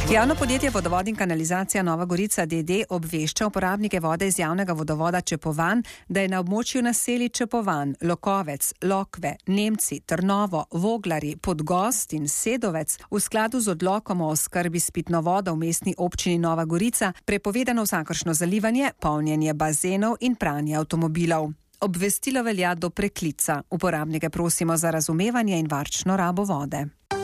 Javno podjetje Vodovod in kanalizacija Nova Gorica d.d. obvešča uporabnike vode iz javnega vodovoda Čepovan, da je na območju naselij Čepovan, Lokovec, Lokve, Nemci, Trnovo, Voglari, Podgost in Sedovec v skladu z odlokom o oskrbi s pitno vodo v mestni občini Nova Gorica prepovedano vsakršno zalivanje, polnjenje bazenov in pranje avtomobilov. Obvestilo velja do preklica. Uporabnike prosimo za razumevanje in varčno rabo vode.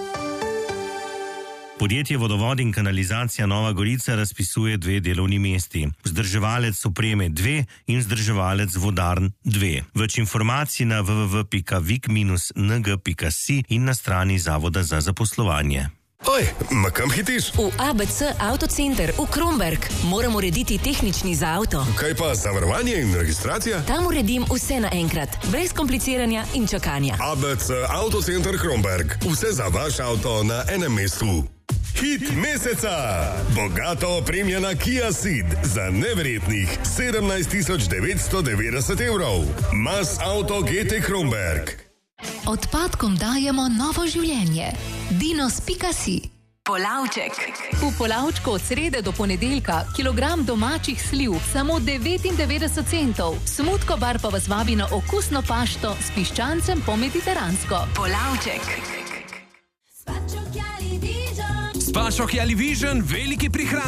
Podjetje Vodovod in kanalizacija Nova Gorica razpisuje 2 delovni mesti. Vzdrževalec opreme 2 in vzdrževalec vodarn 2. Več informacij na www.vik-ng.si in na strani Zavoda za zaposlovanje. Oj, ma kam hitiš? V ABC Autocenter v Kromberk. Moram urediti tehnični za avto. Kaj pa zavarovanje in registracija? Tam uredim vse naenkrat, brez kompliciranja in čakanja. ABC Autocenter Kromberk. Vse za vaš avto na enem mestu. Hit meseca! Bogato opremljena Kia Ceed za neverjetnih 17.990 evrov. Mas Auto GT Kromberk. Odpadkom dajemo novo življenje. Dinos.si. Polavček. V Polavčku od srede do ponedeljka kilogram domačih sliv samo 99 centov. Smutko bar pa vas vabi na okusno pašto s piščancem po mediteransko. Polavček. Spašok Jali Vision, veliki prihranek.